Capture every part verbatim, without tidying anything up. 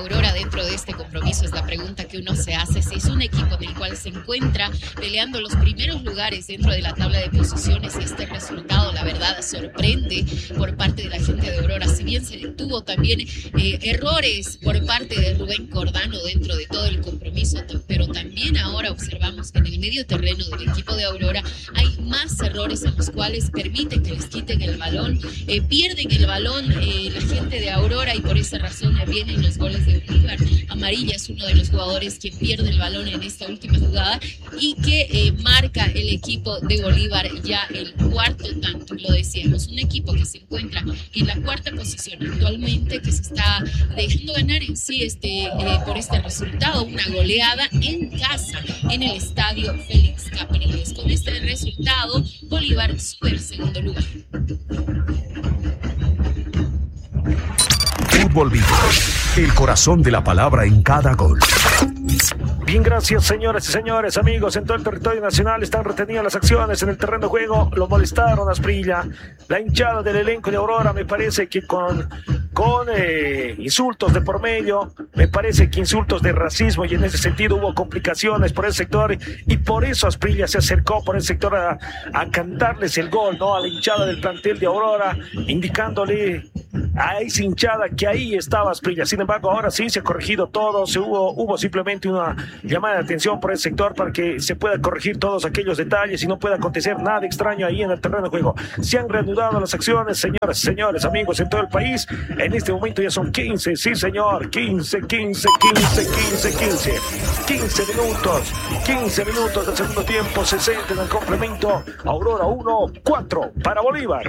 Aurora dentro de este compromiso? Es la pregunta que uno se hace. Si es un equipo en el cual se encuentra peleando los primeros lugares dentro de la tabla de posiciones, y este resultado, la verdad, sorprende por parte de la gente de Aurora. Si bien se tuvo también eh, errores por parte de Rubén Cordano dentro de todo el compromiso, pero también ahora observamos que en el medio terreno del equipo de Aurora hay más errores en los cuales permiten que les quiten el balón, eh, pierden el balón eh, la gente de Aurora, y por esa razón vienen los goles de Bolívar. Amarilla es uno de los jugadores que pierde el balón en esta última jugada y que eh, marca el equipo de Bolívar ya el cuarto tanto. Lo decíamos, un equipo que se encuentra en la cuarta posición actualmente, que se está dejando ganar en sí este, eh, por este resultado, una goleada en casa en el estadio Félix Capriles. Con este resultado, Bolívar sube al segundo lugar. Fútbol Vivo, el corazón de la palabra en cada gol. Bien, gracias, señoras y señores, amigos. En todo el territorio nacional están retenidas las acciones en el terreno de juego. Lo molestaron a Asprilla. La hinchada del elenco de Aurora, me parece que con, con eh, insultos de por medio, me parece que insultos de racismo, y en ese sentido hubo complicaciones por el sector, y por eso Asprilla se acercó por el sector a, a cantarles el gol, ¿no? A la hinchada del plantel de Aurora, indicándole a esa hinchada que ahí estaba Asprilla. Sin embargo, ahora sí se ha corregido todo. Se hubo, hubo simplemente una llamada de atención por el sector para que se pueda corregir todos aquellos detalles y no pueda acontecer nada extraño ahí en el terreno de juego. Se han reanudado las acciones, señoras y señores, amigos, en todo el país. En este momento ya son quince, sí señor, quince, quince, quince, quince, quince, quince minutos, quince minutos del segundo tiempo, sesenta en el complemento. Aurora uno, cuatro para Bolívar.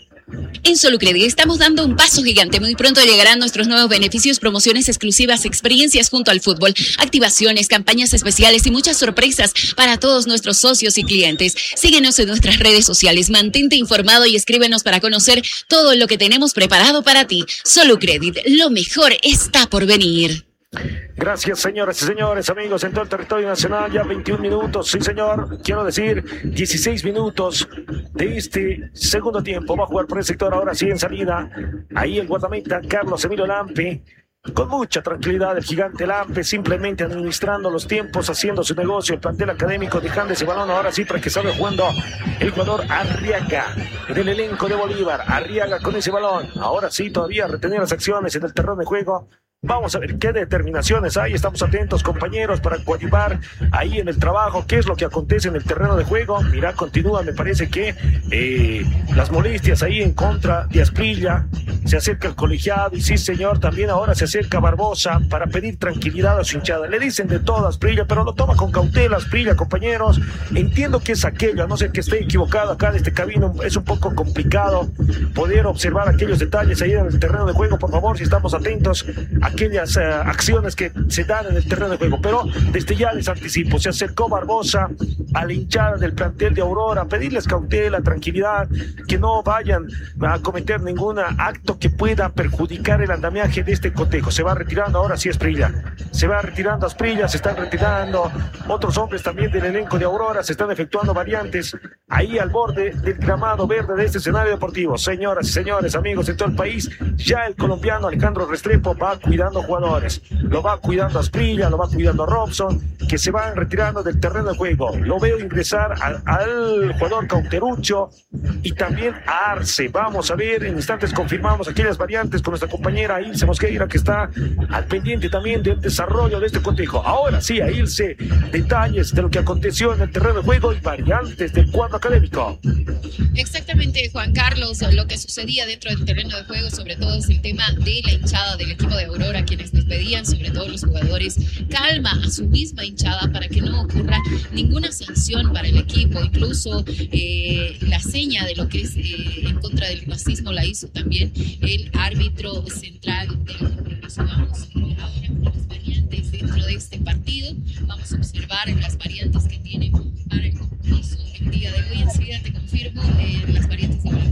En Solucredit estamos dando un paso gigante. Muy pronto llegarán nuestros nuevos beneficios, promociones exclusivas, experiencias junto al fútbol, activaciones, campañas especiales y muchas sorpresas para todos nuestros socios y clientes. Síguenos en nuestras redes sociales, mantente informado y escríbenos para conocer todo lo que tenemos preparado para ti. Solucredit, lo mejor está por venir. Gracias, señoras y señores, amigos, en todo el territorio nacional, ya veintiún minutos, sí señor, quiero decir dieciséis minutos de este segundo tiempo. Va a jugar por el sector ahora sí en salida, ahí el guardameta Carlos Emilio Lampe, con mucha tranquilidad el gigante Lampe, simplemente administrando los tiempos, haciendo su negocio, el plantel académico, dejando ese balón ahora sí para que salga jugando el jugador Arriaga del elenco de Bolívar. Arriaga con ese balón, ahora sí todavía retener las acciones en el terreno de juego. Vamos a ver qué determinaciones hay. Estamos atentos, compañeros, para coadyuvar ahí en el trabajo. ¿Qué es lo que acontece en el terreno de juego? Mira, continúa, me parece que eh, las molestias ahí en contra de Asprilla. Se acerca el colegiado y sí, señor, también ahora se acerca Barbosa para pedir tranquilidad a su hinchada. Le dicen de todo a Asprilla, pero lo toma con cautela Asprilla, compañeros. Entiendo que es aquello, a no ser que esté equivocado acá en este camino. Es un poco complicado poder observar aquellos detalles ahí en el terreno de juego. Por favor, si estamos atentos a aquellas uh, acciones que se dan en el terreno de juego, pero desde ya les anticipo, se acercó Barbosa a la hinchada del plantel de Aurora, pedirles cautela, tranquilidad, que no vayan a cometer ningún acto que pueda perjudicar el andamiaje de este cotejo. Se va retirando ahora sí Asprilla, se va retirando Asprilla, se están retirando otros hombres también del elenco de Aurora, se están efectuando variantes ahí al borde del gramado verde de este escenario deportivo. Señoras y señores, amigos en todo el país, ya el colombiano Alejandro Restrepo va cuidando jugadores, lo va cuidando Asprilla, lo va cuidando Robson, que se van retirando del terreno de juego. Lo veo ingresar al, al jugador Cauterucho y también a Arce. Vamos a ver, en instantes confirmamos aquellas variantes con nuestra compañera Ilse Mosqueira, que está al pendiente también del desarrollo de este cotejo. Ahora sí, a Ilse, detalles de lo que aconteció en el terreno de juego y variantes del cuadro académico. Exactamente, Juan Carlos, lo que sucedía dentro del terreno de juego, sobre todo es el tema de la hinchada del equipo de Aurora, quienes les pedían, sobre todo los jugadores, calma a su misma hinchada para que no ocurra ninguna sanción para el equipo. Incluso eh, la seña de lo que es eh, en contra del racismo la hizo también el árbitro central del compromiso. Vamos ahora con las variantes dentro de este partido. Vamos a observar las variantes que tienen para el compromiso el día de hoy. Enseguida te confirmo eh, las variantes de ahora.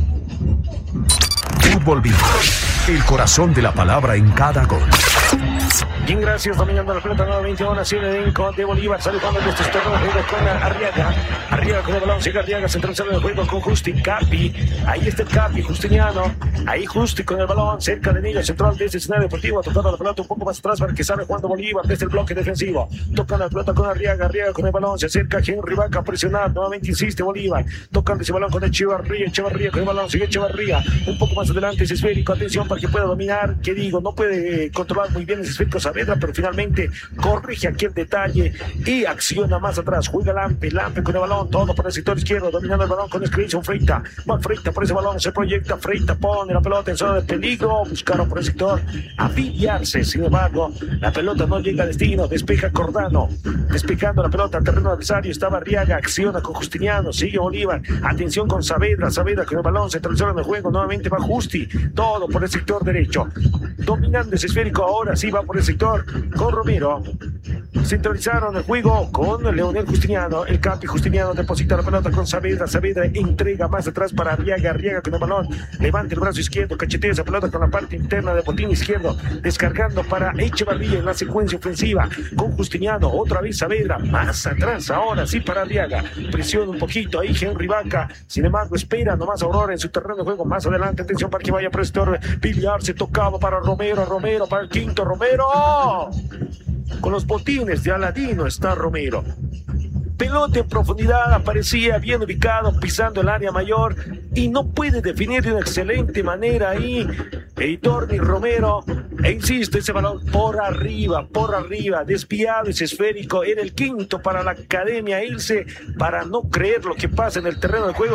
Fútbol Vivo, el corazón de la palabra en cada gol. Bien, gracias, dominando la pelota nuevamente. Ahora sí, el elenco de Bolívar sale jugando desde este terreno de juego con Arriaga. Arriaga con el balón, sigue Arriaga, centralizado en el juego con Justi, Capi. Ahí está el Capi, Justiniano. Ahí Justi con el balón, cerca de Niño Central desde el escenario deportivo, tocando la pelota un poco más atrás para que salga jugando Bolívar desde el bloque defensivo. Tocando la pelota con Arriaga, Arriaga con el balón, se acerca Henry Vaca a presionar. Nuevamente insiste Bolívar, tocando ese balón con Echevarría, Echevarría con el balón, sigue Echevarría. Un poco más adelante ese esférico, atención para que pueda dominar. Que digo, no puede eh, controlar muy bien ese esférico Saavedra, pero finalmente corrige aquí el detalle y acciona más atrás. Juega Lampe, Lampe con el balón, todo por el sector izquierdo, dominando el balón con Escrición Freita. Va Freita por ese balón, se proyecta Freita, pone la pelota en zona de peligro, buscaron por el sector aviviarse. Sin embargo, la pelota no llega a destino, despeja Cordano, despejando la pelota al terreno adversario. Estaba Arriaga, acciona con Justiniano, sigue Bolívar, atención con Saavedra, Saavedra con el balón, centralizado en el juego, nuevamente va Justi, todo por el sector derecho, dominando ese esférico. Ahora sí va por el sector con Romero, centralizaron el juego con Leonel Justiniano. El Capi Justiniano deposita la pelota con Saavedra, Saavedra entrega más atrás para Arriaga, Arriaga con el balón, levanta el brazo izquierdo, cachetea esa pelota con la parte interna del botín izquierdo, descargando para Echevarría en la secuencia ofensiva con Justiniano. Otra vez Saavedra, más atrás, ahora sí para Arriaga, presiona un poquito ahí Henry Vaca, sin embargo espera nomás Aurora en su terreno de juego. Más adelante, atención para que vaya Prestor Villar, se tocaba para Romero, Romero para el quinto, Romero con los botines de Aladino está Romero. Pelota en profundidad, aparecía bien ubicado, pisando el área mayor y no puede definir de una excelente manera ahí Heitor ni Romero. E insiste, ese balón por arriba, por arriba, desviado ese esférico. Era el quinto para la Academia Ilse, para no creer lo que pasa en el terreno de juego.